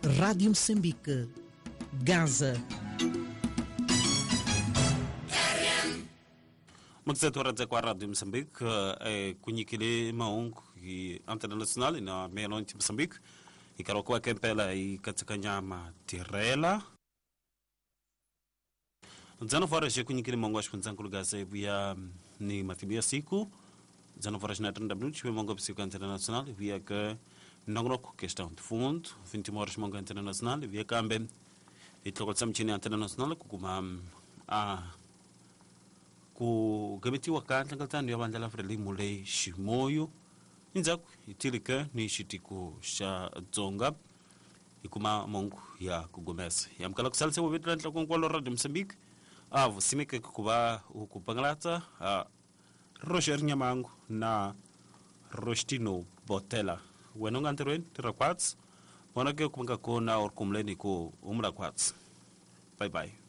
Rádio Moçambique, Gaza. Magzatora za kwa Radio Moçambique kunyikile maungu international na melonti Moçambique ikarokuwa kempela katika nyama tirela zano faraje kunyikile maungu ashpunzangu lugasa via ni matibia siku zano faraje na 30 minutos maungu psico international via que nongrok questão de fundo 20 horas maungu international via kambe itlokol samchini international kukuma ku gamitiwa kanta kaltani ya bandala freli mule shimoyo inzaku itilika ni shitiku sha zonga ikuma mongu ya kugomesa ya mkala kusalse wabitla ntlako kwa Radio Moçambique avu simeke kuba ukupangalata Roger Nyamangu na Rostino Botela wenonga anterwen tirakwats wanake kumanga kona or kumleni ko umla kwats bye bye.